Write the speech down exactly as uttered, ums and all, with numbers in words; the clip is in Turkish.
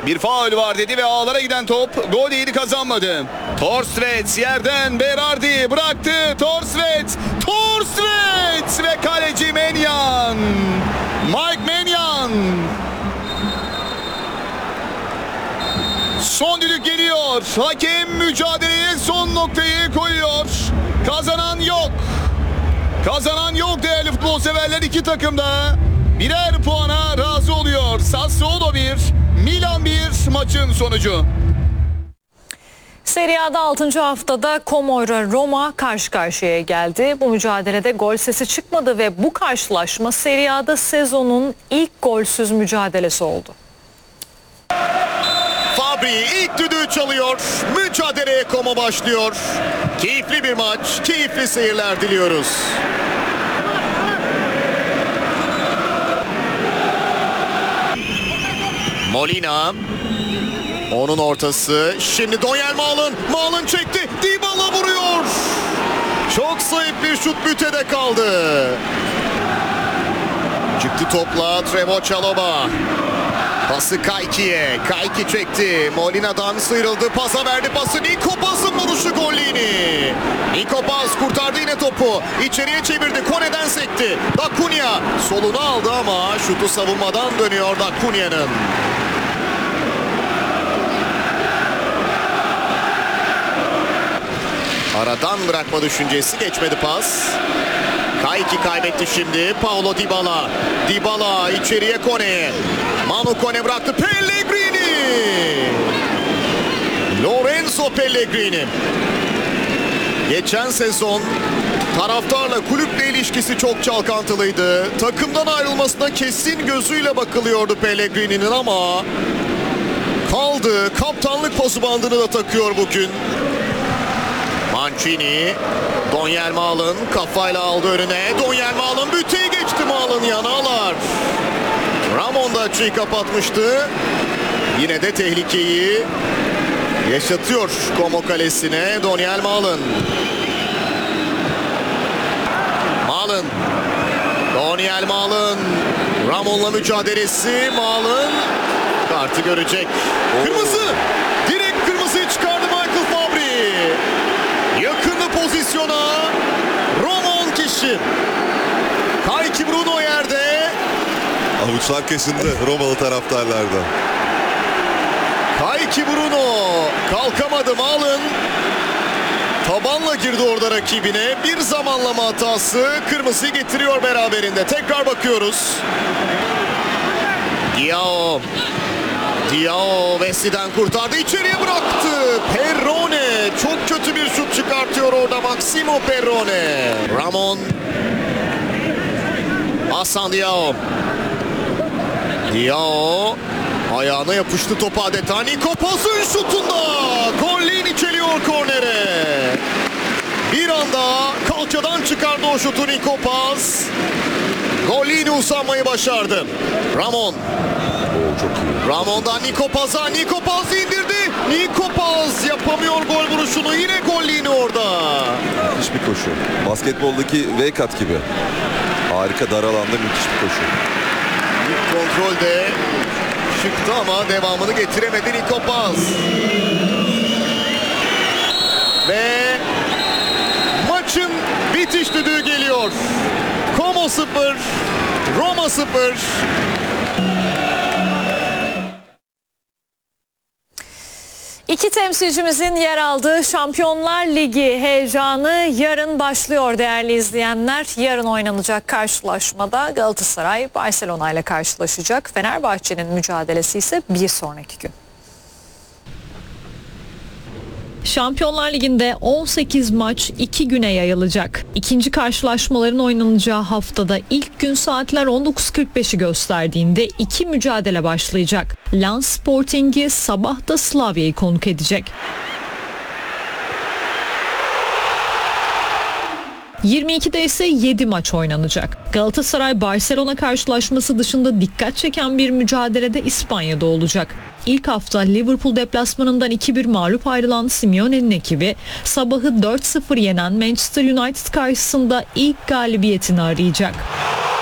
Bir faul var dedi ve ağlara giden top gol değil, kazanmadı. Thorstvedt yerden Berardi bıraktı. Thorstvedt, Thorstvedt ve kaleci Maignan. Mike Maignan. Son düdük geliyor. Hakem mücadeleye son noktayı koyuyor. Kazanan yok. Kazanan yok değerli futbol severler. İki takım da birer puana razı oluyor. Sassuolo bir, Milan bir maçın sonucu. Serie A'da altıncı haftada Como ile Roma karşı karşıya geldi. Bu mücadelede gol sesi çıkmadı ve bu karşılaşma Serie A'da sezonun ilk golsüz mücadelesi oldu. Fabri ilk düdüğü çalıyor. Mücadeleye Como başlıyor. Keyifli bir maç, keyifli seyirler diliyoruz. Molina. Onun ortası. Şimdi Donyel Malen. Malen çekti. Dybala vuruyor. Çok zayıf bir şut, bütede kaldı. Çıktı topla Trevoh Chalobah. Pası Kayki'ye. Kayki çekti. Molina'dan sıyrıldı. Pasa verdi pası. Nico Paz'ın vuruşu Gollini. Nico Paz kurtardı yine topu. İçeriye çevirdi. Kone'den sekti. Da Cunha solunu aldı ama şutu savunmadan dönüyor Da Cunha'nın. Aradan bırakma düşüncesi, geçmedi pas. Kayki kaybetti şimdi. Paulo Dybala. Dybala içeriye Kone'ye. Manu Kone bıraktı. Pellegrini. Lorenzo Pellegrini. Geçen sezon taraftarla, kulüple ilişkisi çok çalkantılıydı. Takımdan ayrılmasına kesin gözüyle bakılıyordu Pellegrini'nin ama kaldı. Kaptanlık pozu bandını da takıyor bugün. Mancini. Donyel Malen kafayla aldı önüne. Donyel Malen büteyi geçti. Malen yanağlar. Ramon da açıyı kapatmıştı. Yine de tehlikeyi yaşatıyor Como kalesine Donyel Malen. Malen. Donyel Malen. Ramon'la mücadelesi. Malen kartı görecek. Kırmızı. Direkt kırmızıyı çıkardı Michael Fabri. Yakınlı pozisyona Roman kişi. Kayki Bruno yerde. Avuçlar kesildi Romalı taraftarlarda. Kayki Bruno kalkamadı. Malen tabanla girdi orada rakibine. Bir zamanlama hatası kırmızıyı getiriyor beraberinde. Tekrar bakıyoruz. Diao. Diao Messi'den kurtardı. İçeriye bıraktı. Perrone. Çok kötü bir şut çıkartıyor orada Maximo Perrone. Ramon. Hasan Diao. Diao. Ayağına yapıştı top adeta. Nico Paz'ın şutunda. Gollini çeliyor kornere. Bir anda kalçadan çıkardı o şutu Nico Paz. Gollini uzanmayı başardı. Ramon. Çok iyi. Ramon'dan Nico Paz'a. Nico Paz indirdi. Nico Paz yapamıyor gol vuruşunu. Yine Gollini orada. Müthiş bir koşu. Basketboldaki V-cut gibi. Harika, dar alanda müthiş bir koşu. İlk kontrolde çıktı ama devamını getiremedi Nico Paz. Ve maçın bitiş düdüğü geliyor. Como sıfır, Roma sıfır. İki temsilcimizin yer aldığı Şampiyonlar Ligi heyecanı yarın başlıyor değerli izleyenler. Yarın oynanacak karşılaşmada Galatasaray Barcelona ile karşılaşacak. Fenerbahçe'nin mücadelesi ise bir sonraki gün. Şampiyonlar Ligi'nde on sekiz maç iki güne yayılacak. İkinci karşılaşmaların oynanacağı haftada ilk gün saatler on dokuz kırk beşi gösterdiğinde iki mücadele başlayacak. Lens Sporting'i sabah da Slavya'yı konuk edecek. yirmi ikide ise yedi maç oynanacak. Galatasaray-Barcelona karşılaşması dışında dikkat çeken bir mücadelede İspanya'da olacak. İlk hafta Liverpool deplasmanından iki bir mağlup ayrılan Simeone'nin ekibi sabahı dört sıfır yenen Manchester United karşısında ilk galibiyetini arayacak.